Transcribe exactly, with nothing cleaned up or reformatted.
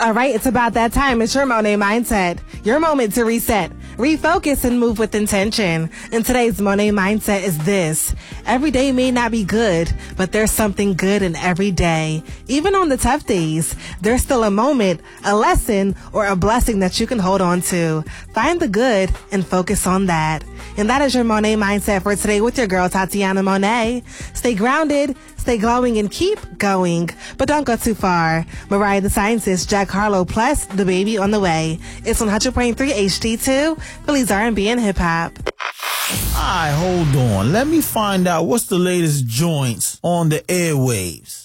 All right, it's about that time. It's your Monet Mindset, your moment to reset, refocus, and move with intention. And today's Monet Mindset is this: every day may not be good, but there's something good in every day. Even on the tough days, there's still a moment, a lesson, or a blessing that you can hold on to. Find the good and focus on that. And that is your Monet Mindset for today with your girl, Tatiana Monet. Stay grounded, stay glowing, and keep going. But don't go too far. Mariah the Scientist, Jack Harlow, plus The Baby on the way. It's one hundred point three H D two, Philly's R and B and hip hop. Alright, hold on. Let me find out what's the latest joints on the airwaves.